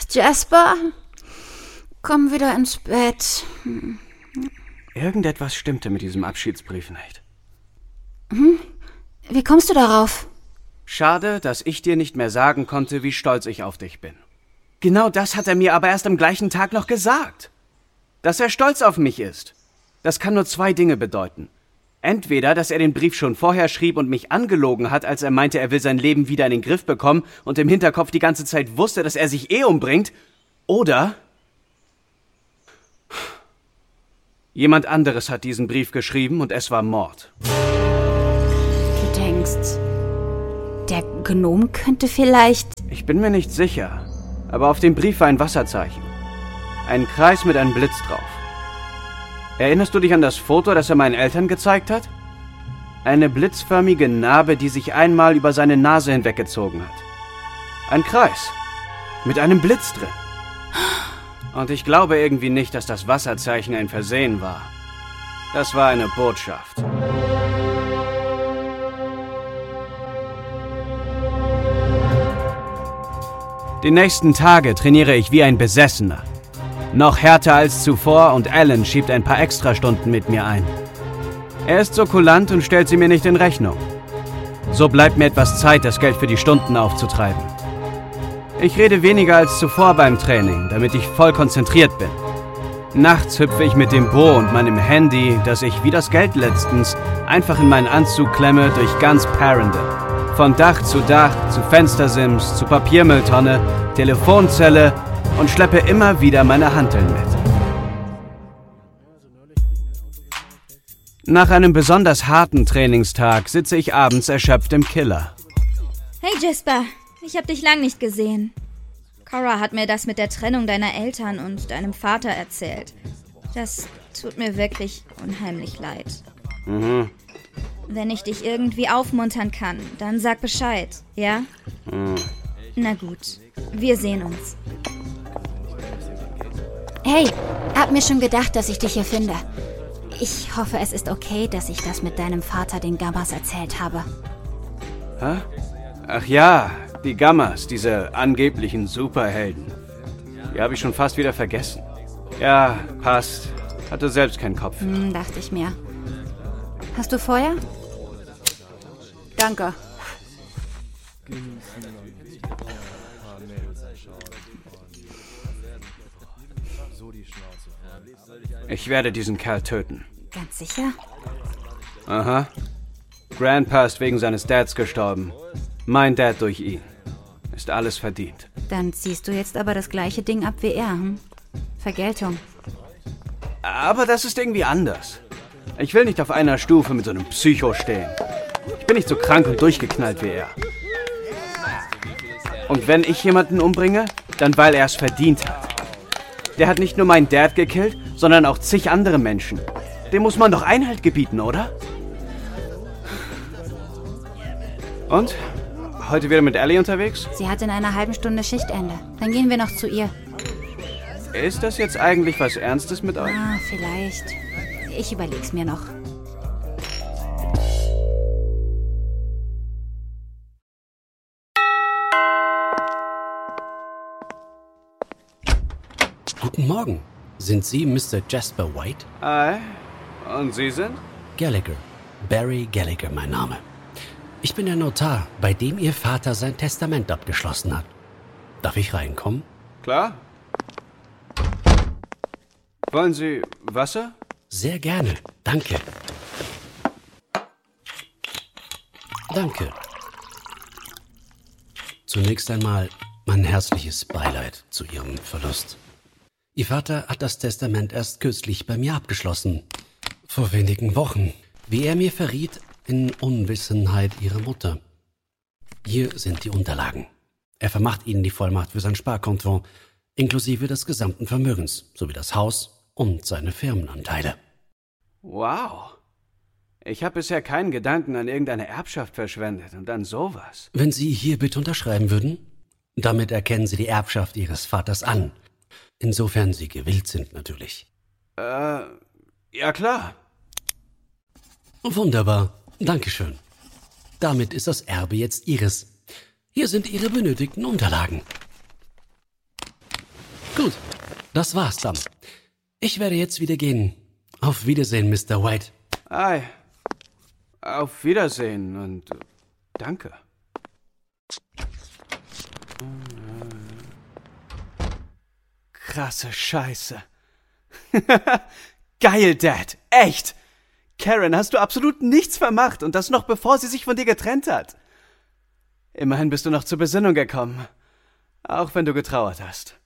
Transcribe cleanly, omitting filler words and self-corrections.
Jasper, komm wieder ins Bett. Irgendetwas stimmte mit diesem Abschiedsbrief nicht. Wie kommst du darauf? Schade, dass ich dir nicht mehr sagen konnte, wie stolz ich auf dich bin. Genau das hat er mir aber erst am gleichen Tag noch gesagt. Dass er stolz auf mich ist. Das kann nur 2 Dinge bedeuten. Entweder, dass er den Brief schon vorher schrieb und mich angelogen hat, als er meinte, er will sein Leben wieder in den Griff bekommen und im Hinterkopf die ganze Zeit wusste, dass er sich umbringt. Oder jemand anderes hat diesen Brief geschrieben und es war Mord. Du denkst, der Gnom könnte vielleicht... Ich bin mir nicht sicher, aber auf dem Brief war ein Wasserzeichen. Ein Kreis mit einem Blitz drauf. Erinnerst du dich an das Foto, das er meinen Eltern gezeigt hat? Eine blitzförmige Narbe, die sich einmal über seine Nase hinweggezogen hat. Ein Kreis. Mit einem Blitz drin. Und ich glaube irgendwie nicht, dass das Wasserzeichen ein Versehen war. Das war eine Botschaft. Die nächsten Tage trainiere ich wie ein Besessener. Noch härter als zuvor und Alan schiebt ein paar Extrastunden mit mir ein. Er ist so kulant und stellt sie mir nicht in Rechnung. So bleibt mir etwas Zeit, das Geld für die Stunden aufzutreiben. Ich rede weniger als zuvor beim Training, damit ich voll konzentriert bin. Nachts hüpfe ich mit dem Bo und meinem Handy, das ich wie das Geld letztens einfach in meinen Anzug klemme, durch ganz Parendon. Von Dach, zu Fenstersims, zu Papiermülltonne, Telefonzelle und schleppe immer wieder meine Hanteln mit. Nach einem besonders harten Trainingstag sitze ich abends erschöpft im Killer. Hey Jasper, ich hab dich lang nicht gesehen. Cora hat mir das mit der Trennung deiner Eltern und deinem Vater erzählt. Das tut mir wirklich unheimlich leid. Wenn ich dich irgendwie aufmuntern kann, dann sag Bescheid, ja? Na gut, wir sehen uns. Hey, hab mir schon gedacht, dass ich dich hier finde. Ich hoffe, es ist okay, dass ich das mit deinem Vater den Gammas erzählt habe. Hä? Ach ja, die Gammas, diese angeblichen Superhelden. Die habe ich schon fast wieder vergessen. Ja, passt. Hatte selbst keinen Kopf. Dachte ich mir. Hast du Feuer? Danke. Ich werde diesen Kerl töten. Ganz sicher? Aha. Grandpa ist wegen seines Dads gestorben. Mein Dad durch ihn. Ist alles verdient. Dann ziehst du jetzt aber das gleiche Ding ab wie er, Vergeltung. Aber das ist irgendwie anders. Ich will nicht auf einer Stufe mit so einem Psycho stehen. Ich bin nicht so krank und durchgeknallt wie er. Und wenn ich jemanden umbringe, dann weil er es verdient hat. Der hat nicht nur meinen Dad gekillt, sondern auch zig andere Menschen. Dem muss man doch Einhalt gebieten, oder? Und? Heute wieder mit Ellie unterwegs? Sie hat in einer halben Stunde Schichtende. Dann gehen wir noch zu ihr. Ist das jetzt eigentlich was Ernstes mit euch? Vielleicht. Ich überleg's mir noch. Guten Morgen. Sind Sie Mr. Jasper White? Hi. Und Sie sind? Gallagher. Barry Gallagher, mein Name. Ich bin der Notar, bei dem Ihr Vater sein Testament abgeschlossen hat. Darf ich reinkommen? Klar. Wollen Sie Wasser? Sehr gerne. Danke. Danke. Zunächst einmal mein herzliches Beileid zu Ihrem Verlust. Ihr Vater hat das Testament erst kürzlich bei mir abgeschlossen. Vor wenigen Wochen, wie er mir verriet, in Unwissenheit Ihrer Mutter. Hier sind die Unterlagen. Er vermacht Ihnen die Vollmacht für sein Sparkonto, inklusive des gesamten Vermögens, sowie das Haus und seine Firmenanteile. Wow. Ich habe bisher keinen Gedanken an irgendeine Erbschaft verschwendet und dann sowas. Wenn Sie hier bitte unterschreiben würden, damit erkennen Sie die Erbschaft Ihres Vaters an. Insofern Sie gewillt sind, natürlich. Ja klar. Wunderbar. Dankeschön. Damit ist das Erbe jetzt Ihres. Hier sind Ihre benötigten Unterlagen. Gut, das war's dann. Ich werde jetzt wieder gehen. Auf Wiedersehen, Mr. White. Ei, auf Wiedersehen und danke. Krasse Scheiße. Geil, Dad. Echt. Karen, hast du absolut nichts vermacht und das noch bevor sie sich von dir getrennt hat. Immerhin bist du noch zur Besinnung gekommen. Auch wenn du getrauert hast.